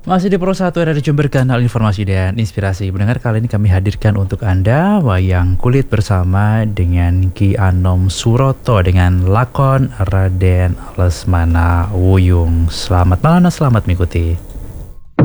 Masih di Pro 1 ada di Jember, kanal informasi dan inspirasi. Mendengar kali ini kami hadirkan untuk Anda wayang kulit bersama dengan Ki Anom Suroto dengan lakon Raden Lesmana Wuyung. Selamat malam, selamat mengikuti.